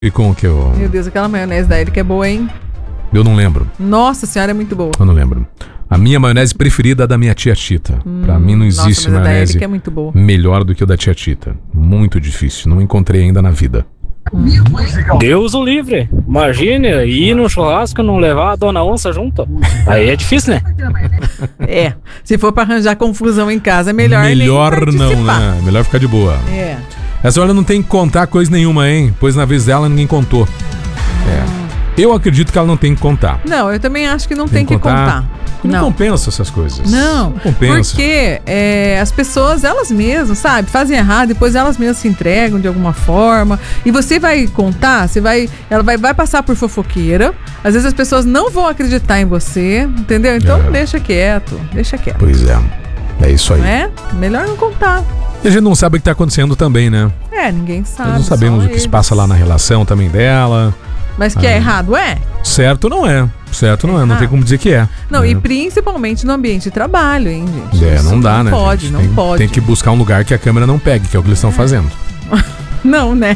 E com o que eu... Meu Deus, aquela maionese da Érica é boa, hein? Eu não lembro. Nossa senhora, é muito boa. Eu não lembro. A minha maionese preferida é a da minha tia Tita. Pra mim não existe mas maionese a da Érica é muito boa. melhor do que o da tia Tita. Muito difícil. Não encontrei ainda na vida. Deus o livre. Imagine ir no churrasco e não levar a dona onça junto. Aí é difícil, né? É, se for pra arranjar confusão em casa, é melhor nem não, participar. né? Melhor ficar de boa. É. Essa hora não tem que contar coisa nenhuma, hein? Pois na vez dela ninguém contou. Eu acredito que ela não tem que contar. Não, eu também acho que não tem que contar. Não compensa essas coisas. Não compensa. Porque as pessoas, elas mesmas, sabe, fazem errado, depois elas mesmas se entregam de alguma forma. E você vai contar, ela vai passar por fofoqueira. Às vezes as pessoas não vão acreditar em você, entendeu? Então deixa quieto. Pois é. É isso aí. Não é? Melhor não contar. E a gente não sabe o que tá acontecendo também, né? Ninguém sabe. Nós não sabemos o que se passa lá na relação também dela. Mas que é errado, Certo não é. Não tem como dizer que é. Não, e principalmente no ambiente de trabalho, hein, gente? Não dá, né? Não pode. Tem que buscar um lugar que a câmera não pegue, que é o que eles estão fazendo. Não, né?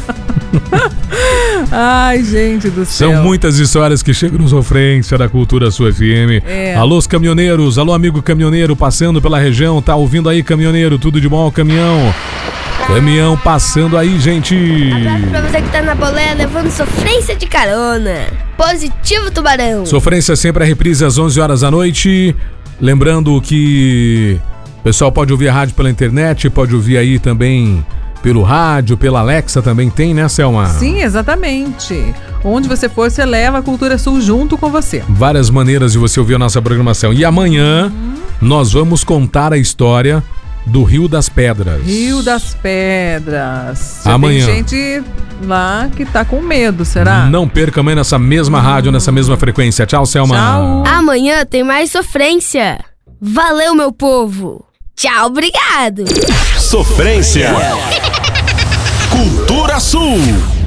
Ai, gente do céu. São muitas histórias que chegam no Sofrência da Cultura Sua FM. Alô, os caminhoneiros. Alô, amigo caminhoneiro passando pela região. Tá ouvindo aí, caminhoneiro? Tudo de bom ao caminhão? Caminhão passando aí, gente. Abraço pra você que tá na boleia levando sofrência de carona. Positivo, Tubarão. Sofrência sempre a reprise às 11 horas da noite. Lembrando que o pessoal pode ouvir a rádio pela internet, pode ouvir aí também pelo rádio, pela Alexa também tem, né, Selma? Sim, exatamente. Onde você for, você leva a Cultura Sul junto com você. Várias maneiras de você ouvir a nossa programação. E amanhã nós vamos contar a história do Rio das Pedras. Rio das Pedras. Amanhã. Tem gente lá que tá com medo, será? Não perca amanhã nessa mesma rádio, nessa mesma frequência. Tchau, Selma. Tchau. Amanhã tem mais sofrência. Valeu, meu povo. Tchau, obrigado. Sofrência. Cultura Sul.